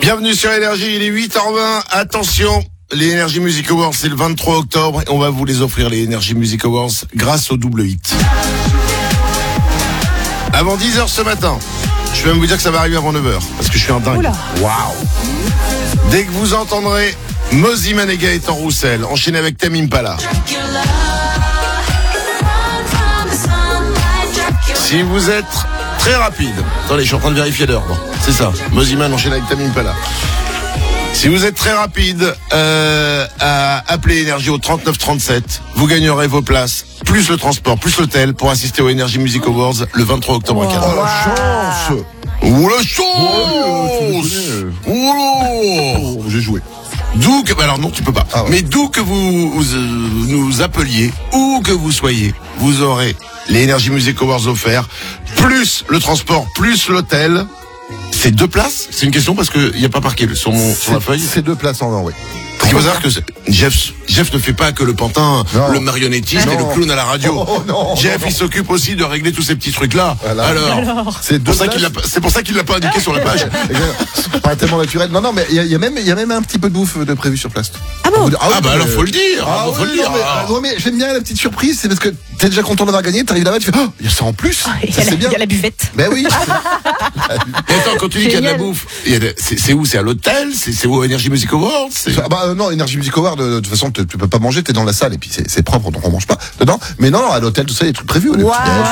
Bienvenue sur Énergie, il est 8h20. Attention, les Energy Music Awards, c'est le 23 octobre. Et on va vous les offrir, les Energy Music Awards, grâce au double hit. Avant 10h ce matin, je vais même vous dire que ça va arriver avant 9h, parce que je suis un dingue. Waouh. Dès que vous entendrez Mosimann et Gaëtan Roussel, enchaîné avec Tame Impala. Si vous êtes très rapide, attendez, je suis en train de vérifier l'heure. Bon, c'est ça, Mosimann enchaîné avec Tame Impala. Si vous êtes très rapide, à appeler Énergie au 3937, vous gagnerez vos places, plus le transport, plus l'hôtel, pour assister aux Energy Music Awards le 23 octobre à 15h. Oh la chance! Oh la chance! Oh, j'ai joué. D'où que, alors non, tu peux pas. Ah ouais. Mais d'où que vous nous appeliez, où que vous soyez, vous aurez les Energy Music Awards offerts, plus le transport, plus l'hôtel. C'est 2 places? C'est une question parce que y a pas marqué sur la feuille. C'est 2 places en or, oui. Parce qu'il faut savoir que Jeff ne fait pas que le pantin, le marionnettiste et le clown à la radio. Non, Jeff, il s'occupe aussi de régler tous ces petits trucs-là. Voilà. Alors, c'est pour ça qu'il l'a pas indiqué sur la page. C'est pas tellement naturel. Non, mais il y a même un petit peu de bouffe de prévu sur place. Ah bon? Alors faut le dire. Faut le dire. Mais j'aime bien la petite surprise, c'est parce que t'es déjà content d'avoir gagné, t'arrives là-bas, tu fais, il y a ça en plus. Il y a la buvette. Ben oui. Et attends, quand tu dis qu'il y a de la bouffe, c'est où? C'est à l'hôtel? C'est où Energy Music Awards? Non, Energy Music Awards, de toute façon, tu peux pas manger, t'es dans la salle, et puis c'est propre, donc on mange pas dedans. Mais non, à l'hôtel, tout ça, il y a des trucs prévus. Ouais.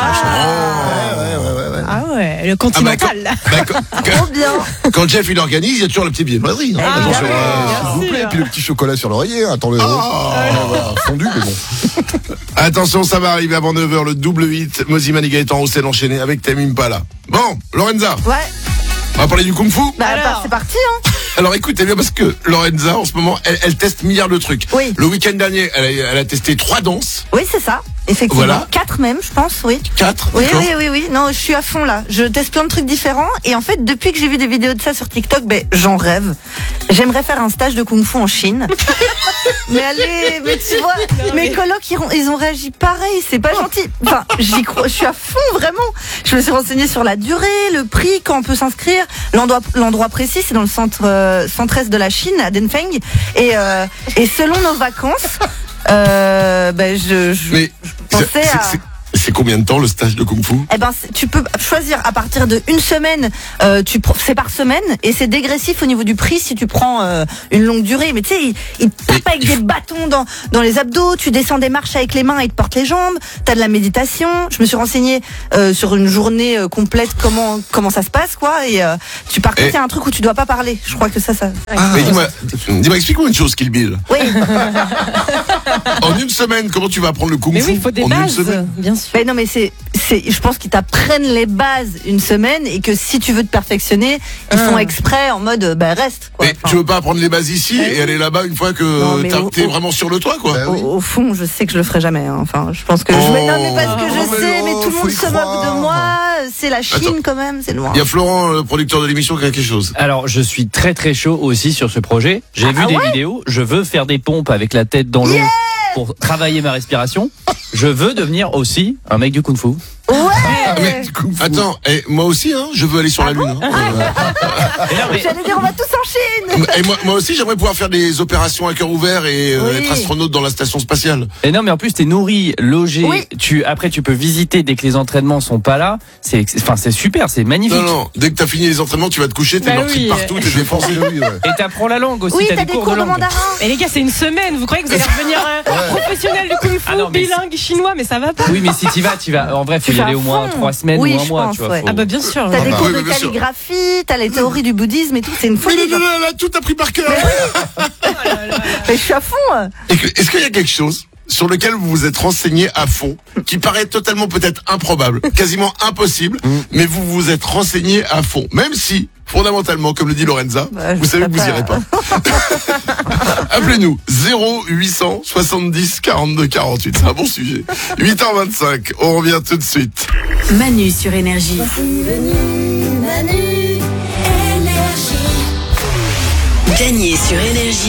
Ah ouais, le continental. Trop bien. Quand Jeff, il organise, il y a toujours le petit billet de Madrid. S'il vous plaît, et puis le petit chocolat sur l'oreiller, attends le fondu, mais bon. Attention, ça va arriver avant 9h, le double hit, Mosimann et Gaëtan Roussel enchaîné avec Tame Impala. Bon, Lorenza. Ouais. On va parler du Kung Fu. C'est parti, hein. Alors écoutez bien, parce que Lorenza, en ce moment, elle teste milliards de trucs. Oui. Le week-end dernier, elle a testé 3 danses. Oui, c'est ça. Effectivement. Voilà. 4 même, je pense, oui. 4? Oui. Non, je suis à fond là. Je teste plein de trucs différents. Et en fait, depuis que j'ai vu des vidéos de ça sur TikTok, j'en rêve. J'aimerais faire un stage de Kung Fu en Chine. mais tu vois, mes colocs, ils ont réagi pareil. C'est pas gentil. Enfin, j'y crois. Je suis à fond, vraiment. Je me suis renseignée sur la durée, le prix, quand on peut s'inscrire. L'endroit précis, c'est dans le centre-est de la Chine, à Denfeng. Et selon nos vacances, je pensais à... C'est combien de temps le stage de Kung Fu? Tu peux choisir à partir de 1 semaine, c'est par semaine et c'est dégressif au niveau du prix si tu prends une longue durée. Mais tu sais, ils te tapent avec des bâtons dans les abdos, tu descends des marches avec les mains et ils te portent les jambes, t'as de la méditation. Je me suis renseignée sur une journée complète comment ça se passe, quoi. Et par contre, il y a un truc où tu dois pas parler. Je crois que ça. Mais dis-moi, explique-moi une chose, Kill Bill. Oui. En 1 semaine, comment tu vas apprendre le Kung Fu? Mais oui, il faut des bases, bien sûr. Mais non, mais je pense qu'ils t'apprennent les bases 1 semaine et que si tu veux te perfectionner, ils font exprès en mode reste, quoi. Mais tu veux pas apprendre les bases ici et aller là-bas une fois que t'es vraiment sur le toit, quoi? Au fond, je sais que je le ferai jamais, hein. Enfin, je pense que non, mais parce que je sais, mais tout le monde se moque de moi. C'est la Chine quand même, c'est loin. Il y a Florent, le producteur de l'émission, qui a quelque chose. Alors, je suis très très chaud aussi sur ce projet. J'ai vu des vidéos. Je veux faire des pompes avec la tête dans l'eau pour travailler ma respiration. Je veux devenir aussi un mec du Kung Fu. Ouais. Attends, moi aussi, je veux aller sur la Lune. J'allais dire, on va tous en Chine. Et moi aussi, j'aimerais pouvoir faire des opérations à cœur ouvert et être astronaute dans la station spatiale. Et non, mais en plus, t'es nourri, logé. Oui. Après, tu peux visiter dès que les entraînements sont pas là. C'est super, c'est magnifique. Non, dès que t'as fini les entraînements, tu vas te coucher, t'es meurtri partout, t'es défoncé. Et t'apprends la langue aussi. T'as des cours de mandarin. Mais les gars, c'est 1 semaine. Vous croyez que vous allez revenir professionnel du Kung Fu, bilingue chinois, mais ça va pas. Oui, mais si t'y vas. En vrai, faut y aller au moins 3 semaines ou 1 mois, tu vois. Ah bah bien sûr. T'as des cours de calligraphie, t'as les théories du bouddhisme et tout, c'est une folie. Mais tout appris par cœur. Mais je suis à fond. Est-ce qu'il y a quelque chose sur lequel vous vous êtes renseigné à fond, qui paraît totalement peut-être improbable, quasiment impossible, mais vous vous êtes renseigné à fond, même si, fondamentalement, comme le dit Lorenza, vous savez que vous irez pas. Appelez-nous 0800 70 42 48, c'est un bon sujet. 8h25, on revient tout de suite. Manu sur Énergie. Gagner sur Énergie.